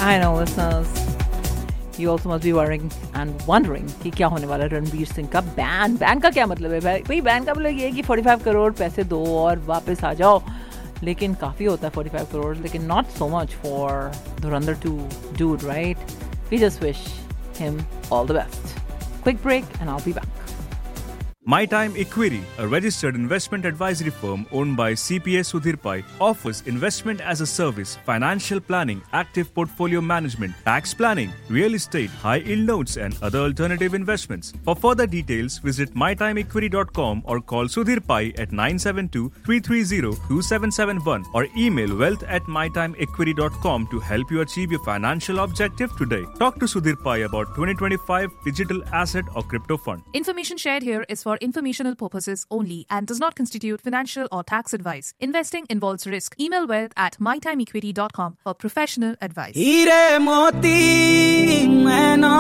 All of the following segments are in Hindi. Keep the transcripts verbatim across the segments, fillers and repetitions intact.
I know, listeners. You also must be worrying and wondering कि क्या होने वाला रणवीर सिंह का बैन बैन का क्या मतलब है भाई भाई बैन का मतलब ये है कि पैंतालीस करोड़ पैसे दो और वापस आ जाओ, लेकिन काफ़ी होता है पैंतालीस करोड़, लेकिन not so much for Dhurandhar two dude, right? We just wish him all the best. Quick break and I'll be back. My Time Equity, a registered investment advisory firm owned by C P A Sudhir Pai, offers investment as a service, financial planning, active portfolio management, tax planning, real estate, high-yield notes and other alternative investments. For further details, visit my time equity dot com or call Sudhir Pai at nine seven two, three three zero, two seven seven one or email wealth at my time equity dot com to help you achieve your financial objective today. Talk to Sudhir Pai about twenty twenty-five digital asset or crypto fund. Information shared here is for informational purposes only and does not constitute financial or tax advice. Investing involves risk. Email wealth at my time equity dot com for professional advice. हीरे मोती मैं ना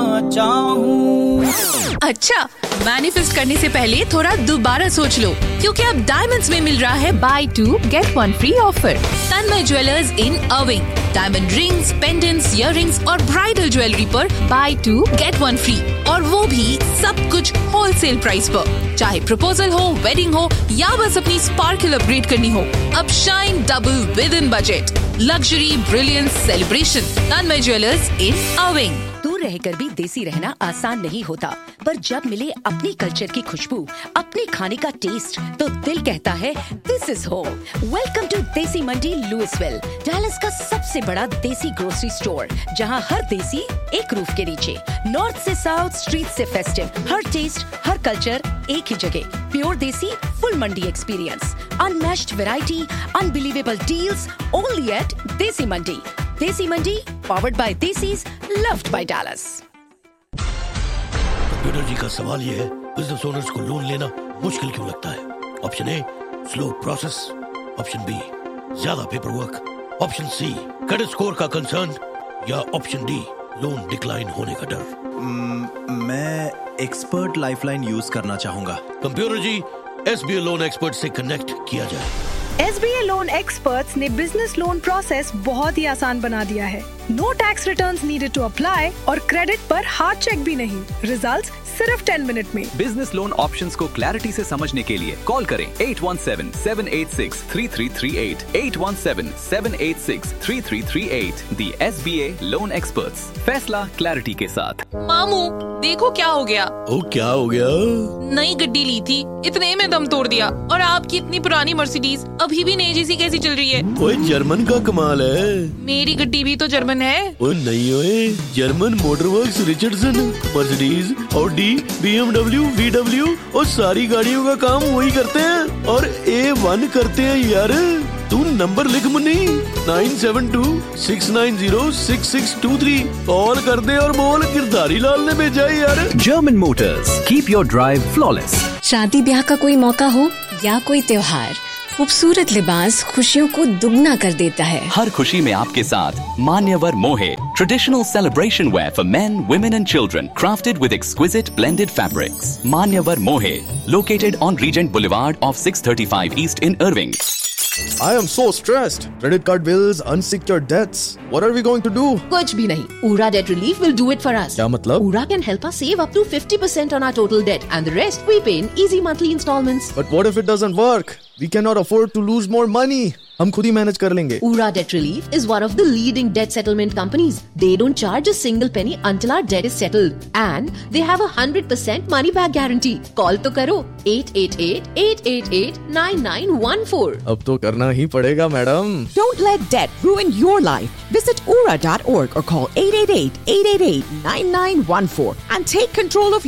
चाहूं। अच्छा, मैनिफेस्ट करने से पहले थोड़ा दोबारा सोच लो, क्योंकि अब डायमंड्स में मिल रहा है by to get one free offer. Tanmay jewellers in अर्विंग diamond rings, pendants, earrings और ब्राइडल ज्वेलरी पर by to get one free, और वो भी सब कुछ होलसेल प्राइस पर। चाहे प्रपोजल हो, वेडिंग हो या बस अपनी स्पार्कल अपग्रेड करनी हो, अब shine double with in budget. Luxury, brilliance, celebration. Tanmay jewellers इन अर्विंग। दूर रहकर भी देसी रहना आसान नहीं होता, पर जब मिले अपनी कल्चर की खुशबू, अपने खाने का टेस्ट, तो दिल कहता है this is home. Welcome to देसी मंडी लुइसविल, डैलस का सबसे बड़ा देसी ग्रोसरी स्टोर, जहां हर देसी एक रूफ के नीचे। नॉर्थ से साउथ, स्ट्रीट से फेस्टिव, हर टेस्ट, हर कल्चर एक ही जगह। प्योर देसी, फुल मंडी experience, unmatched variety, unbelievable deals, only eight देसी मंडी। देसी मंडी, powered by Desis, loved by Dallas. Computer जी का सवाल ये है, बिजनेस ओनर्स को लोन लेना मुश्किल क्यों लगता है? Option A, slow process. Option B, ज्यादा paper work. Option C, credit score का कंसर्न। या ऑप्शन डी, लोन डिक्लाइन होने का डर। mm, मैं एक्सपर्ट लाइफलाइन यूज करना चाहूंगा। कंप्यूटर जी, एस बी ए लोन एक्सपर्ट से कनेक्ट किया जाए। एस बी ए लोन एक्सपर्ट्स ने बिजनेस लोन प्रोसेस बहुत ही आसान बना दिया है। No tax returns needed to apply और क्रेडिट पर हार्ड चेक भी नहीं। रिजल्ट्स सिर्फ दस मिनट में। बिजनेस लोन ऑप्शंस को क्लैरिटी से समझने के लिए कॉल करें eight one seven, seven eight six, three three three eight, eight one seven, seven eight six, three three three eight. दी एस बी ए लोन एक्सपर्ट्स, फैसला क्लैरिटी के साथ। मामू, देखो क्या हो गया। ओ, क्या हो गया? नई गड्डी ली थी, इतने में दम तोड़ दिया, और आपकी इतनी पुरानी मर्सिडीज अभी भी नई जैसी कैसी चल रही है? ओए, जर्मन का कमाल है। मेरी गड्डी भी तो जर्मन है। ओए नहीं ओए, German मोटरवर्क्स, Richardson, Mercedes, Audi, B M W, V W और सारी गाड़ियों का काम वही करते हैं, और ए वन करते हैं यार। तू नंबर लिख Munni, nine seven to, six nine zero, six six to three. Call कर दे और बोल गिरधारी लाल ने भेजा है यार। German Motors, keep your drive flawless. शादी ब्याह का कोई मौका हो या कोई त्योहार, खूबसूरत लिबास खुशियों को दुगना कर देता है। हर खुशी में आपके साथ मान्यवर मोहे, traditional celebration where for men, women and children, crafted with exquisite blended fabrics. मान्यवर मोहे, located on Regent Boulevard off six thirty-five East in Irving. I am so stressed. Credit card bills, unsecured debts. What are we going to do? कुछ भी नहीं. Ura Debt Relief will do it for us. क्या मतलब? Ura can help us save up to fifty percent on our total debt, and the rest we pay in easy monthly installments. But what if it doesn't work? We cannot afford to lose more money. हम खुद ही मैनेज कर लेंगे. Ura Debt Relief is one of the leading debt settlement companies. They don't charge a single penny until our debt is settled, and they have a hundred percent money back guarantee. Call तो करो eight eight eight, eight eight eight, nine nine one four. अब तो करना ही पड़ेगा madam. Don't let debt ruin your life. Visit ura dot org or call eight eight eight, eight eight eight, nine nine one four and take control of